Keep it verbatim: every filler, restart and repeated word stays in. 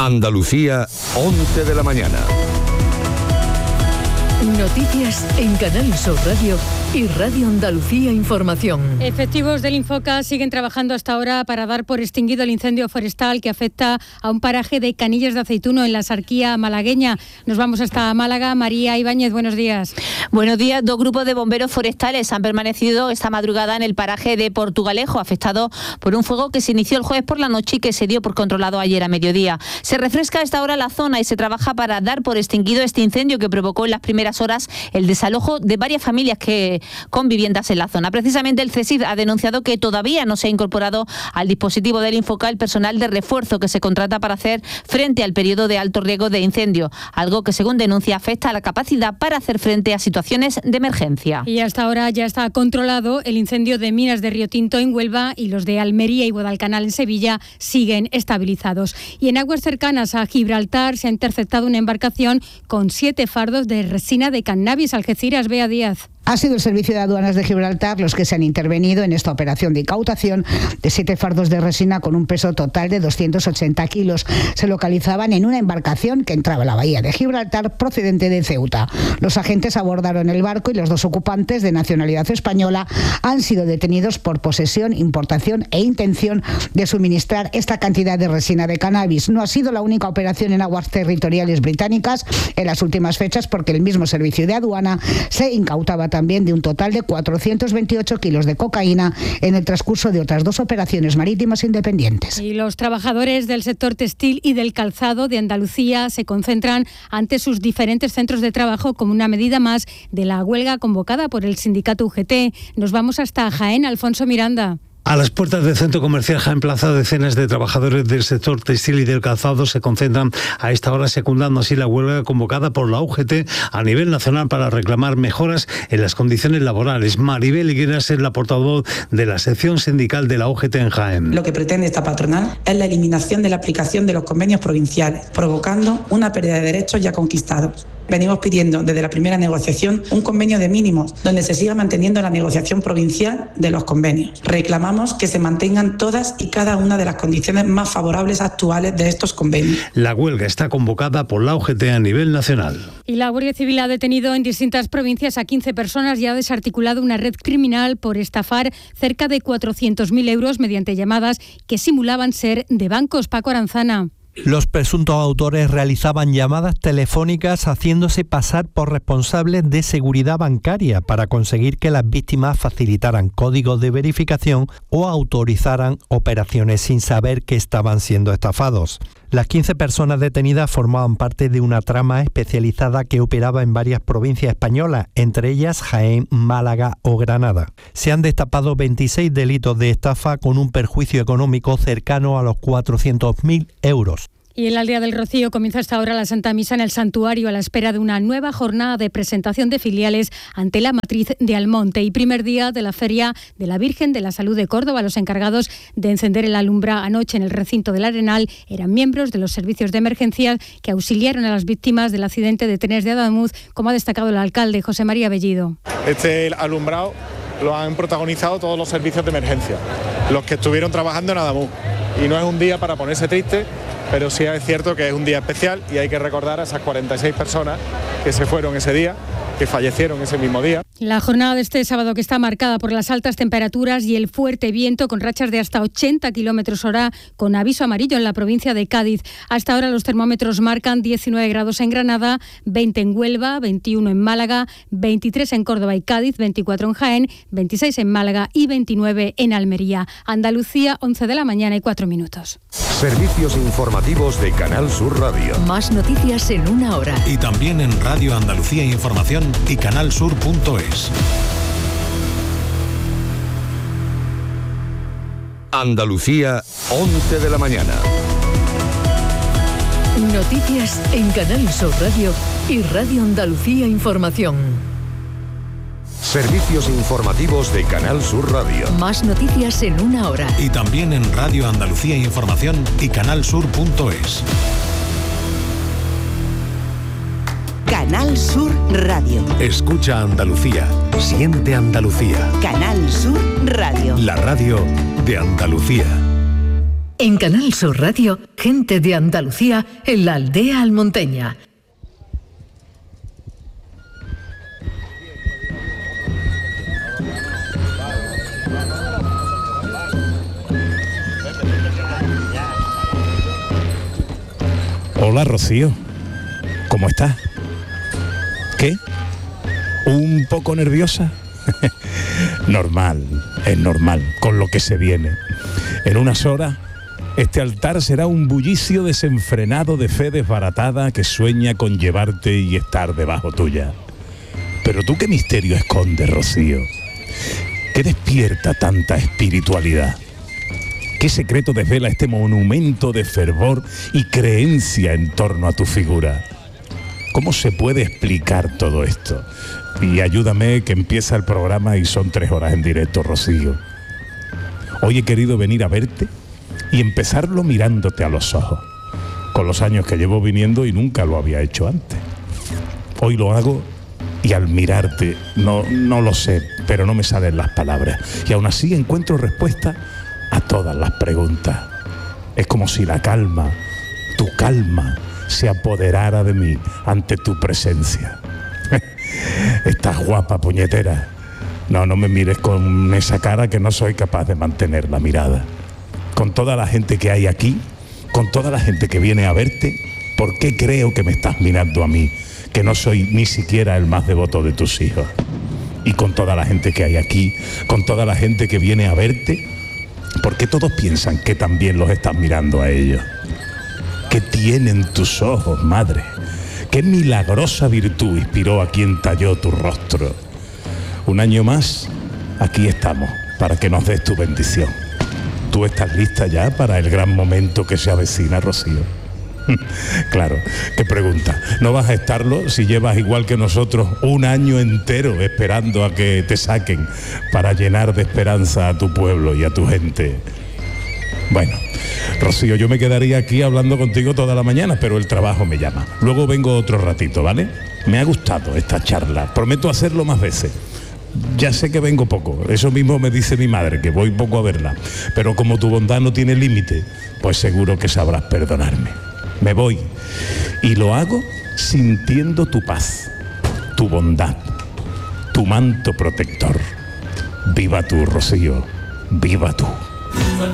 Andalucía, once de la mañana. Noticias en Canal Sur Radio y Radio Andalucía Información. Efectivos del Infoca siguen trabajando hasta ahora para dar por extinguido el incendio forestal que afecta a un paraje de Canillas de Aceituno en la Sarquía malagueña. Nos vamos hasta Málaga. María Ibáñez, buenos días. Buenos días. Dos grupos de bomberos forestales han permanecido esta madrugada en el paraje de Portugalejo, afectado por un fuego que se inició el jueves por la noche y que se dio por controlado ayer a mediodía. Se refresca a esta hora la zona y se trabaja para dar por extinguido este incendio que provocó en las primeras horas el desalojo de varias familias que con viviendas en la zona. Precisamente el CESID ha denunciado que todavía no se ha incorporado al dispositivo del Infoca el personal de refuerzo que se contrata para hacer frente al periodo de alto riesgo de incendio, algo que según denuncia afecta a la capacidad para hacer frente a situaciones de emergencia. Y hasta ahora ya está controlado el incendio de minas de Río Tinto en Huelva y los de Almería y Guadalcanal en Sevilla siguen estabilizados. Y en aguas cercanas a Gibraltar se ha interceptado una embarcación con siete fardos de resina de cannabis. Algeciras, Bea Díaz. Ha sido el Servicio de Aduanas de Gibraltar los que se han intervenido en esta operación de incautación de siete fardos de resina con un peso total de doscientos ochenta kilos. Se localizaban en una embarcación que entraba a la bahía de Gibraltar procedente de Ceuta. Los agentes abordaron el barco y los dos ocupantes de nacionalidad española han sido detenidos por posesión, importación e intención de suministrar esta cantidad de resina de cannabis. No ha sido la única operación en aguas territoriales británicas en las últimas fechas, porque el mismo Servicio de Aduana se incautaba también de un total de cuatrocientos veintiocho kilos de cocaína en el transcurso de otras dos operaciones marítimas independientes. Y los trabajadores del sector textil y del calzado de Andalucía se concentran ante sus diferentes centros de trabajo como una medida más de la huelga convocada por el sindicato U G T. Nos vamos hasta Jaén. Alfonso Miranda. A las puertas del Centro Comercial Jaén Plaza, decenas de trabajadores del sector textil y del calzado se concentran a esta hora, secundando así la huelga convocada por la U G T a nivel nacional para reclamar mejoras en las condiciones laborales. Maribel Higueras es la portavoz de la sección sindical de la U G T en Jaén. Lo que pretende esta patronal es la eliminación de la aplicación de los convenios provinciales, provocando una pérdida de derechos ya conquistados. Venimos pidiendo desde la primera negociación un convenio de mínimos, donde se siga manteniendo la negociación provincial de los convenios. Reclamamos que se mantengan todas y cada una de las condiciones más favorables actuales de estos convenios. La huelga está convocada por la U G T a nivel nacional. Y la Guardia Civil ha detenido en distintas provincias a quince personas y ha desarticulado una red criminal por estafar cerca de cuatrocientos mil euros mediante llamadas que simulaban ser de bancos. Paco Aranzana. Los presuntos autores realizaban llamadas telefónicas haciéndose pasar por responsables de seguridad bancaria para conseguir que las víctimas facilitaran códigos de verificación o autorizaran operaciones sin saber que estaban siendo estafados. Las quince personas detenidas formaban parte de una trama especializada que operaba en varias provincias españolas, entre ellas Jaén, Málaga o Granada. Se han destapado veintiséis delitos de estafa con un perjuicio económico cercano a los cuatrocientos mil euros. Y en la Aldea del Rocío comienza hasta ahora la Santa Misa en el santuario a la espera de una nueva jornada de presentación de filiales ante la matriz de Almonte y primer día de la Feria de la Virgen de la Salud de Córdoba. Los encargados de encender el alumbra anoche en el recinto del Arenal eran miembros de los servicios de emergencia que auxiliaron a las víctimas del accidente de trenes de Adamuz, como ha destacado el alcalde José María Bellido. Este alumbrado lo han protagonizado todos los servicios de emergencia, los que estuvieron trabajando en Adamuz. Y no es un día para ponerse triste, pero sí es cierto que es un día especial y hay que recordar a esas cuarenta y seis personas que se fueron ese día, que fallecieron ese mismo día. La jornada de este sábado, que está marcada por las altas temperaturas y el fuerte viento con rachas de hasta ochenta kilómetros hora, con aviso amarillo en la provincia de Cádiz. Hasta ahora los termómetros marcan diecinueve grados en Granada, veinte en Huelva, veintiuno en Málaga, veintitrés en Córdoba y Cádiz, veinticuatro en Jaén, veintiséis en Málaga y veintinueve en Almería. Andalucía, once de la mañana y cuatro minutos. Servicios informativos de Canal Sur Radio. Más noticias en una hora. Y también en Radio Andalucía Información y canal sur punto es. Andalucía, once de la mañana. Noticias en Canal Sur Radio y Radio Andalucía Información. Servicios informativos de Canal Sur Radio. Más noticias en una hora. Y también en Radio Andalucía Información y canal sur punto es. Canal Sur Radio. Escucha Andalucía. Siente Andalucía. Canal Sur Radio. La radio de Andalucía. En Canal Sur Radio, gente de Andalucía en la aldea almonteña. Hola, Rocío. ¿Cómo estás? ¿Qué? ¿Un poco nerviosa? Normal, es normal, con lo que se viene. En unas horas, este altar será un bullicio desenfrenado de fe desbaratada que sueña con llevarte y estar debajo tuya. Pero tú, ¿qué misterio escondes, Rocío? ¿Qué despierta tanta espiritualidad? ¿Qué secreto desvela este monumento de fervor y creencia en torno a tu figura? ¿Cómo se puede explicar todo esto? Y ayúdame, que empieza el programa y son tres horas en directo, Rocío. Hoy he querido venir a verte y empezarlo mirándote a los ojos, con los años que llevo viniendo y nunca lo había hecho antes. Hoy lo hago y al mirarte, no, no lo sé, pero no me salen las palabras. Y aún así encuentro respuesta a todas las preguntas. Es como si la calma, tu calma, se apoderara de mí ante tu presencia. Estás guapa, puñetera. No, no me mires con esa cara, que no soy capaz de mantener la mirada. Con toda la gente que hay aquí, con toda la gente que viene a verte, ¿por qué creo que me estás mirando a mí, que no soy ni siquiera el más devoto de tus hijos? Y con toda la gente que hay aquí, con toda la gente que viene a verte, ¿por qué todos piensan que también los estás mirando a ellos? ¿Qué tienen tus ojos, madre? ¿Qué milagrosa virtud inspiró a quien talló tu rostro? Un año más, aquí estamos, para que nos des tu bendición. ¿Tú estás lista ya para el gran momento que se avecina, Rocío? Claro, qué pregunta. No vas a estarlo si llevas, igual que nosotros, un año entero esperando a que te saquen para llenar de esperanza a tu pueblo y a tu gente. Bueno, Rocío, yo me quedaría aquí hablando contigo toda la mañana, pero el trabajo me llama. Luego vengo otro ratito, ¿vale? Me ha gustado esta charla, prometo hacerlo más veces. Ya sé que vengo poco, eso mismo me dice mi madre, que voy poco a verla, pero como tu bondad no tiene límite, pues seguro que sabrás perdonarme. Me voy y lo hago sintiendo tu paz, tu bondad, tu manto protector. Viva tú, Rocío, viva tú.